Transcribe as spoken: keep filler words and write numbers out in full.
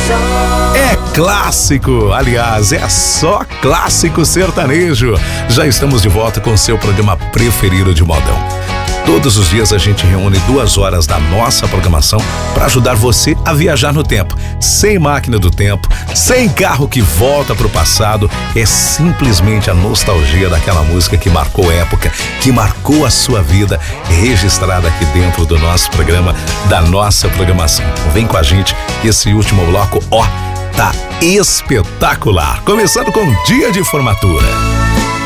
É clássico, aliás, é só clássico sertanejo. Já estamos de volta com o seu programa preferido de modão. Todos os dias a gente reúne duas horas da nossa programação para ajudar você a viajar no tempo. Sem máquina do tempo, sem carro que volta pro passado. É simplesmente a nostalgia daquela música que marcou época, que marcou a sua vida, registrada aqui dentro do nosso programa, da nossa programação. Vem com a gente, esse último bloco, ó, tá espetacular. Começando com Dia de Formatura.